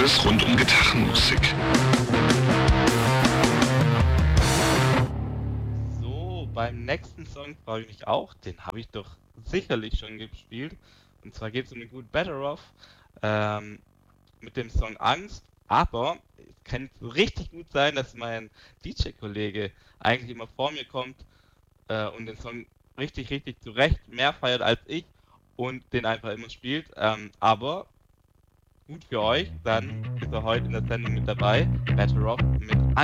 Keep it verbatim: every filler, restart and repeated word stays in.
Alles rund um Gitarrenmusik. So, beim nächsten Song freue ich mich auch. Den habe ich doch sicherlich schon gespielt. Und zwar geht es um den guten Better Off ähm, mit dem Song Angst. Aber es kann richtig gut sein, dass mein D J-Kollege eigentlich immer vor mir kommt äh, und den Song richtig, richtig zurecht mehr feiert als ich und den einfach immer spielt. Ähm, aber gut für euch, dann ist er heute in der Sendung mit dabei. Better Off mit Angst.